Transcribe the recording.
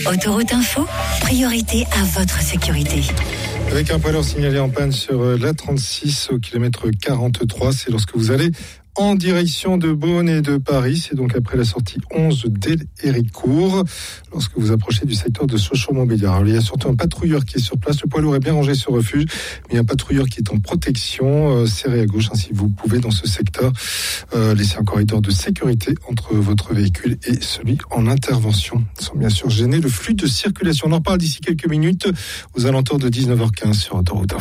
Autoroute Info, priorité à votre sécurité. Avec un poids lourd signalé en panne sur la 36 au kilomètre 43, c'est lorsque vous allez en direction de Beaune et de Paris. C'est donc après la sortie 11 d'Héricourt, lorsque vous approchez du secteur de Sochaux-Montbéliard. Il y a surtout un patrouilleur qui est sur place. Le poids lourd est bien rangé sur refuge, mais il y a un patrouilleur qui est en protection, serré à gauche. Ainsi, vous pouvez dans ce secteur laisser un corridor de sécurité entre votre véhicule et celui en intervention, sans bien sûr gêner le flux de circulation. On en reparle d'ici quelques minutes, aux alentours de 19h15 sur Autoroute Info.